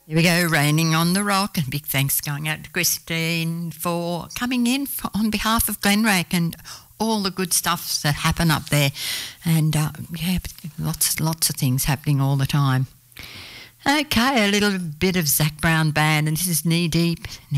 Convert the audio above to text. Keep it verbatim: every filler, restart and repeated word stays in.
Here we go, Raining on the Rock, and big thanks going out to Christine for coming in for, on behalf of Glenrake and all the good stuff that happen up there. And uh, yeah, lots, lots of things happening all the time. Okay, a little bit of Zac Brown Band, and this is Knee Deep.